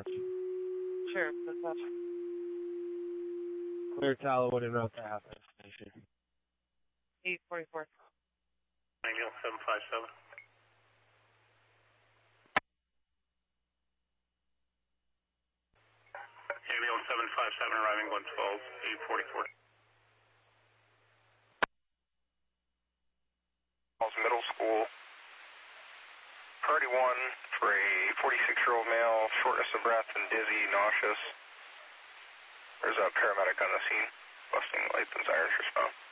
dispatch. Sure, dispatch. Clear Tallowood and route to Athens Station. 844. Angle 757. Ambulance 757 arriving 112, 844. Middle School. Priority 1 for a 46-year-old male, shortness of breath and dizzy, nauseous. There's a paramedic on the scene, busting lights and sirens respond.